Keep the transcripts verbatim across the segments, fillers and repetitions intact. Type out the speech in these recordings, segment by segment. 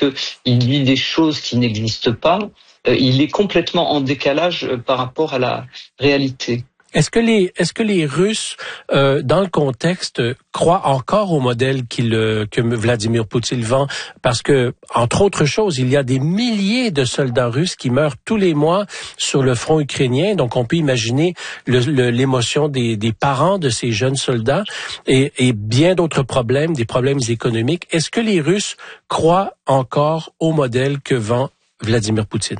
que il dit des choses qui n'existent pas. Euh, il est complètement en décalage euh, par rapport à la réalité. Est-ce que les est-ce que les Russes, euh, dans le contexte, croient encore au modèle qu'il, que Vladimir Poutine vend? Parce que, entre autres choses, il y a des milliers de soldats russes qui meurent tous les mois sur le front ukrainien. Donc, on peut imaginer le, le, l'émotion des, des parents de ces jeunes soldats et, et bien d'autres problèmes, des problèmes économiques. Est-ce que les Russes croient encore au modèle que vend Vladimir Poutine?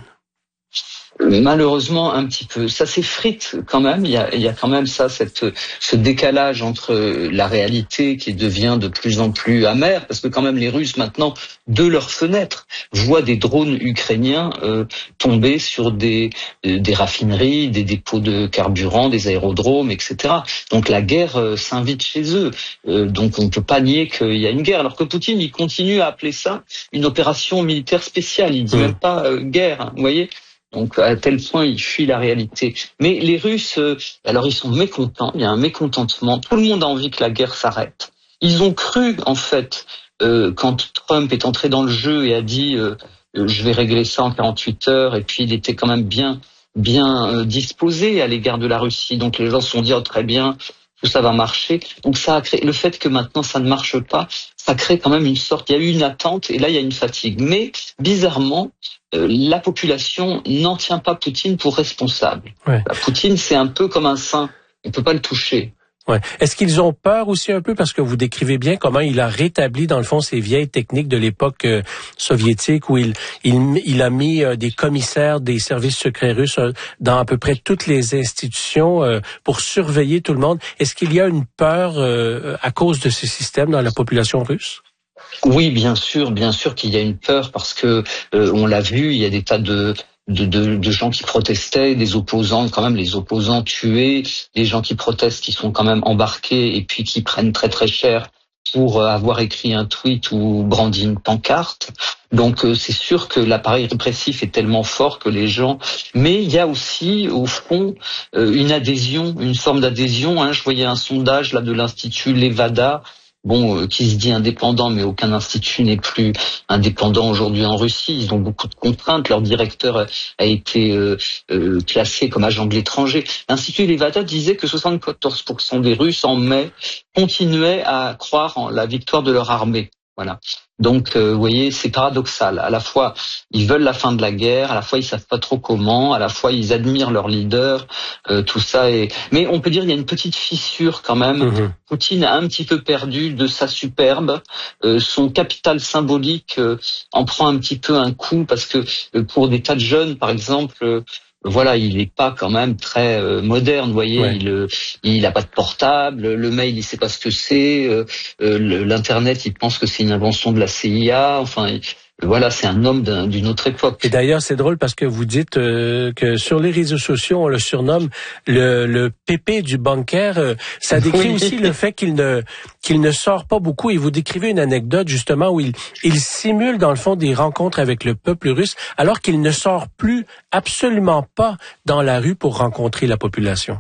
Malheureusement, un petit peu. Ça s'effrite quand même. Il y a, il y a quand même ça, cette, ce décalage entre la réalité qui devient de plus en plus amère, parce que quand même les Russes maintenant, de leurs fenêtres, voient des drones ukrainiens euh, tomber sur des, euh, des raffineries, des dépôts de carburant, des aérodromes, et cetera. Donc la guerre euh, s'invite chez eux. Euh, donc on ne peut pas nier qu'il y a une guerre. Alors que Poutine, il continue à appeler ça une opération militaire spéciale. Il dit mmh. même pas euh, guerre. Hein, vous voyez. Donc à tel point il fuit la réalité. Mais les Russes, euh, alors ils sont mécontents, il y a un mécontentement, tout le monde a envie que la guerre s'arrête. Ils ont cru en fait, euh, quand Trump est entré dans le jeu et a dit euh, euh, je vais régler ça en quarante-huit heures, et puis il était quand même bien bien euh, disposé à l'égard de la Russie. Donc les gens se sont dit oh, très bien, tout ça va marcher. Donc ça a créé le fait que maintenant ça ne marche pas, ça crée quand même une sorte, il y a eu une attente et là il y a une fatigue. Mais bizarrement, euh, la population n'en tient pas Poutine pour responsable. Ouais. Poutine, c'est un peu comme un saint, on peut pas le toucher. Ouais. Est-ce qu'ils ont peur aussi un peu parce que vous décrivez bien comment il a rétabli dans le fond ces vieilles techniques de l'époque euh, soviétique où il, il il a mis euh, des commissaires des services secrets russes euh, dans à peu près toutes les institutions euh, pour surveiller tout le monde. Est-ce qu'il y a une peur euh, à cause de ces systèmes dans la population russe? Oui, bien sûr, bien sûr qu'il y a une peur parce que euh, on l'a vu, il y a des tas de De, de, de gens qui protestaient, des opposants, quand même les opposants tués, des gens qui protestent qui sont quand même embarqués et puis qui prennent très très cher pour avoir écrit un tweet ou brandi une pancarte. Donc c'est sûr que l'appareil répressif est tellement fort que les gens... Mais il y a aussi au fond une adhésion, une forme d'adhésion. Hein. Je voyais un sondage là de l'Institut Levada, bon, euh, qui se dit indépendant, mais aucun institut n'est plus indépendant aujourd'hui en Russie. Ils ont beaucoup de contraintes. Leur directeur a, a été euh, euh, classé comme agent de l'étranger. L'Institut Levada disait que soixante-quatorze pour cent des Russes en mai continuaient à croire en la victoire de leur armée. Voilà. Donc, euh, vous voyez, c'est paradoxal. À la fois, ils veulent la fin de la guerre, à la fois, ils savent pas trop comment, à la fois, ils admirent leur leader, euh, tout ça. Est... Mais on peut dire qu'il y a une petite fissure quand même. Mmh. Poutine a un petit peu perdu de sa superbe. Euh, son capital symbolique euh, en prend un petit peu un coup parce que euh, pour des tas de jeunes, par exemple... Euh, Voilà, il n'est pas quand même très euh, moderne, vous voyez. Ouais. Il euh, il a pas de portable, le mail il sait pas ce que c'est, euh, euh, l'internet il pense que c'est une invention de la C I A. Enfin, il, voilà, c'est un homme d'un, d'une autre époque. Et d'ailleurs, c'est drôle parce que vous dites euh, que sur les réseaux sociaux, on le surnomme le, le pépé du bancaire. Euh, ça décrit oui. aussi le fait qu'il ne qu'il ne sort pas beaucoup. Et vous décrivez une anecdote justement où il il simule dans le fond des rencontres avec le peuple russe, alors qu'il ne sort plus absolument pas dans la rue pour rencontrer la population.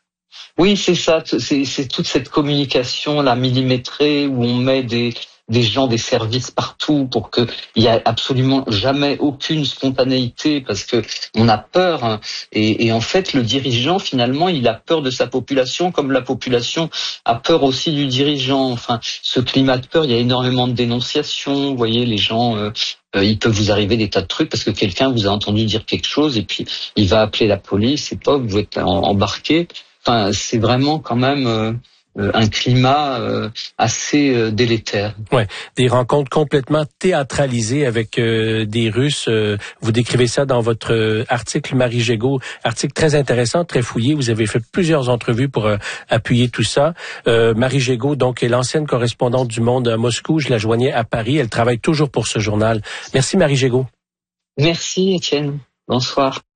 Oui, c'est ça. C'est, c'est toute cette communication là millimétrée où on met des des gens, des services partout pour que il y a absolument jamais aucune spontanéité parce que on a peur hein. et, et en fait le dirigeant finalement il a peur de sa population comme la population a peur aussi du dirigeant. Enfin, ce climat de peur, il y a énormément de dénonciations. Vous voyez, les gens, euh, euh, il peut vous arriver des tas de trucs parce que quelqu'un vous a entendu dire quelque chose et puis il va appeler la police et pas vous êtes embarqué. Enfin, c'est vraiment quand même euh, un climat euh, assez euh, délétère. Ouais, des rencontres complètement théâtralisées avec euh, des Russes. Euh, vous décrivez ça dans votre euh, article, Marie Gégaud, article très intéressant, très fouillé. Vous avez fait plusieurs entrevues pour euh, appuyer tout ça. Euh, Marie Gégaud, donc, est l'ancienne correspondante du Monde à Moscou. Je la joignais à Paris. Elle travaille toujours pour ce journal. Merci, Marie Gégaud. Merci, Étienne. Bonsoir.